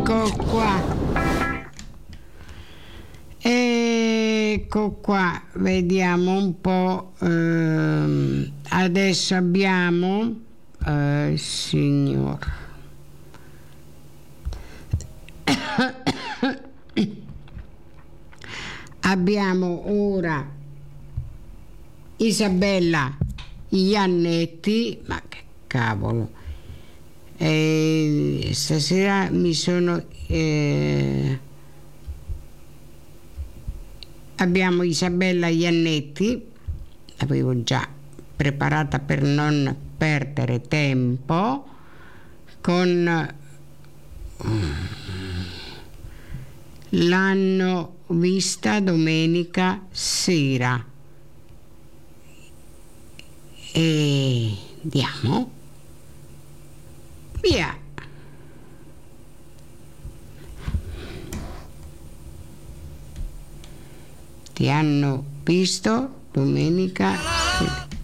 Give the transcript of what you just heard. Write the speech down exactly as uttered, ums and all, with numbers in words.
Ecco qua. Ecco qua, vediamo un po'. ehm, adesso abbiamo eh, signor abbiamo ora Isabella Iannetti, ma che cavolo, eh, stasera mi sono eh, abbiamo Isabella Iannetti, l'avevo già preparata per non perdere tempo, con l'hanno vista domenica sera. E andiamo via. Ti hanno visto domenica